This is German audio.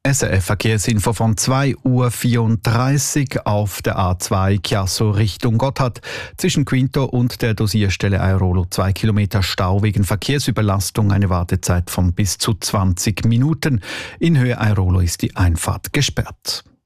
SRF Verkehrsinfo von 2:34 Uhr auf der A2 Chiasso Richtung Gotthard. Zwischen Quinto und der Dosierstelle Airolo 2 Kilometer Stau wegen Verkehrsüberlastung, eine Wartezeit von bis zu 20 Minuten. In Höhe Airolo ist die Einfahrt gesperrt.